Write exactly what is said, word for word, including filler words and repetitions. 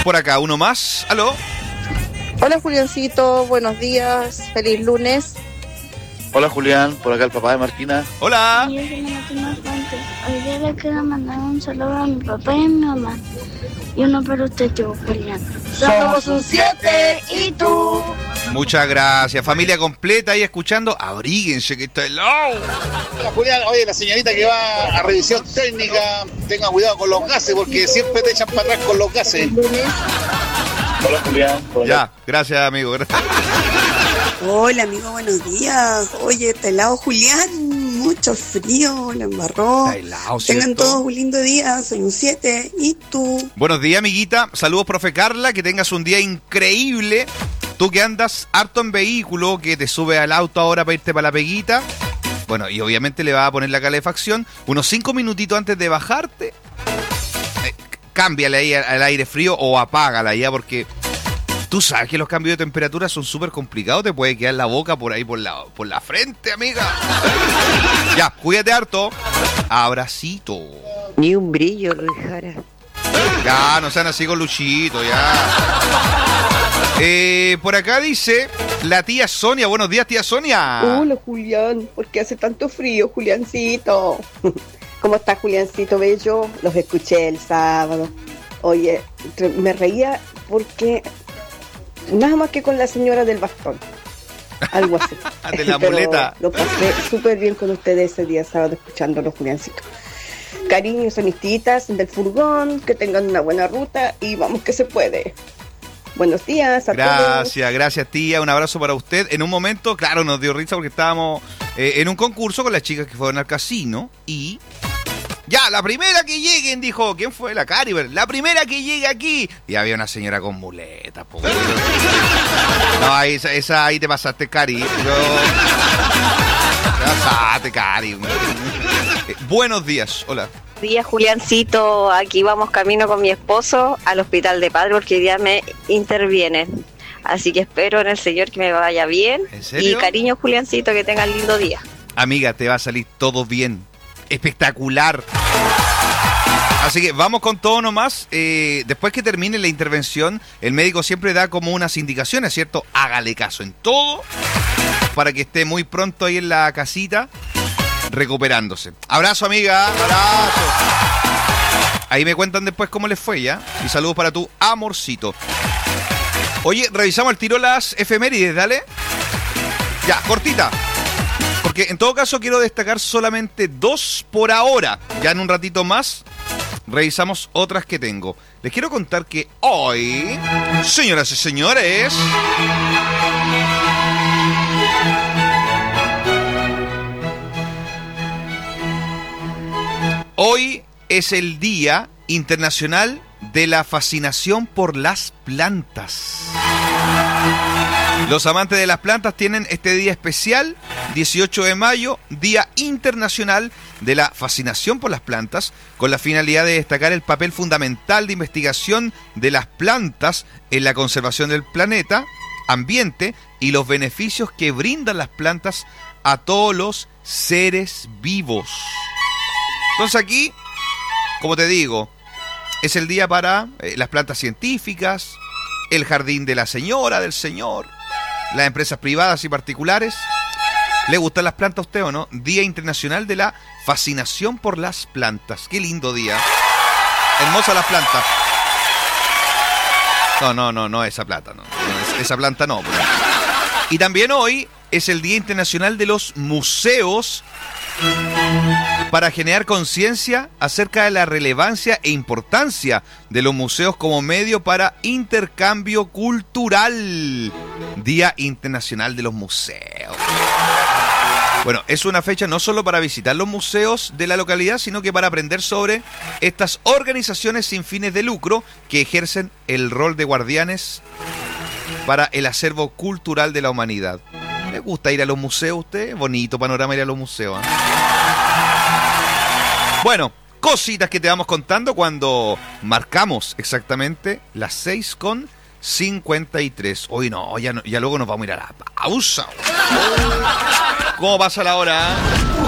por acá, uno más. ¿Aló? Hola Juliancito, buenos días, feliz lunes. Hola Julián, por acá el papá de Martina. Hola. Yo soy Martina Fuentes. Hoy día le quiero mandar un saludo a mi papá y a mi mamá. Y uno para usted, tío Julián. Somos un siete y tú. Muchas gracias. Familia completa ahí escuchando. Abríguense que está helado. Hola Julián, oye, la señorita que va a revisión técnica, tenga cuidado con los gases porque siempre te echan para atrás con los gases. Hola Julián. Hola. Ya, gracias amigo. Gracias. Hola amigo, buenos días. Oye, está helado Julián, mucho frío, la embarró. Está helado, Tengan ¿cierto? todos un lindo día, soy un siete. ¿Y tú? Buenos días, amiguita. Saludos, profe Carla. Que tengas un día increíble. Tú que andas harto en vehículo, que te subes al auto ahora para irte para la peguita. Bueno, y obviamente le vas a poner la calefacción. Unos cinco minutitos antes de bajarte, eh, cámbiale ahí al, al aire frío o apágala ya, porque tú sabes que los cambios de temperatura son súper complicados. Te puede quedar la boca por ahí, por la, por la frente, amiga. Ya, cuídate harto. Abracito. Ni un brillo, Luis Jara. Ya, no sean así con Luchito, ya. Eh, por acá dice la tía Sonia. Buenos días, tía Sonia. Hola, Julián. ¿Por qué hace tanto frío, Juliancito? ¿Cómo está, Juliancito bello? Los escuché el sábado. Oye, me reía porque nada más que con la señora del bastón. Algo así. De la Pero muleta. lo pasé súper bien con ustedes ese día sábado escuchándolo, Juliancito. Cariños, amistitas del furgón, que tengan una buena ruta y vamos que se puede. Buenos días a Gracias, todos. gracias tía, un abrazo para usted. En un momento, claro, nos dio risa porque estábamos eh, en un concurso con las chicas que fueron al casino y... Ya, la primera que lleguen, dijo, ¿quién fue? La Cariber. La primera que llegue aquí. Y había una señora con muletas, po. No, ahí, esa, esa, ahí te pasaste, Cari. Yo... Te pasaste, Cari. Eh, buenos días, hola. Día Juliancito, aquí vamos camino con mi esposo al hospital de Padre porque hoy día me intervienen. Así que espero en el Señor que me vaya bien. ¿En serio? Y cariño Juliancito, que tengan lindo día. Amiga, te va a salir todo bien. Espectacular. Así que vamos con todo nomás. Eh, después que termine la intervención, el médico siempre da como unas indicaciones, ¿cierto? Hágale caso en todo para que esté muy pronto ahí en la casita recuperándose. Abrazo, amiga. Abrazo. Ahí me cuentan después cómo les fue, ¿ya? Y saludos para tu amorcito. Oye, revisamos al tiro las efemérides, dale. Ya, cortita. Porque en todo caso quiero destacar solamente dos por ahora. Ya en un ratito más revisamos otras que tengo. Les quiero contar que hoy, señoras y señores, hoy es el Día Internacional de la Fascinación por las Plantas. Los amantes de las plantas tienen este día especial, dieciocho de mayo, Día Internacional de la Fascinación por las Plantas, con la finalidad de destacar el papel fundamental de investigación de las plantas en la conservación del planeta, ambiente y los beneficios que brindan las plantas a todos los seres vivos. Entonces aquí, como te digo, es el día para eh, las plantas científicas, el jardín de la señora, del señor, las empresas privadas y particulares. ¿Le gustan las plantas a usted o no? Día Internacional de la Fascinación por las Plantas. Qué lindo día. Hermosas las plantas. No, no, no, no esa planta, no. no esa planta no. Pero... Y también hoy es el Día Internacional de los Museos, para generar conciencia acerca de la relevancia e importancia de los museos como medio para intercambio cultural. Día Internacional de los Museos. Bueno, es una fecha no solo para visitar los museos de la localidad, sino que para aprender sobre estas organizaciones sin fines de lucro que ejercen el rol de guardianes para el acervo cultural de la humanidad. ¿Le gusta ir a los museos a usted? Bonito panorama ir a los museos, ¿eh? Bueno, cositas que te vamos contando cuando marcamos exactamente las seis con cincuenta y tres. Hoy no, ya, no, ya luego nos vamos a ir a la pausa. ¿Cómo pasa la hora?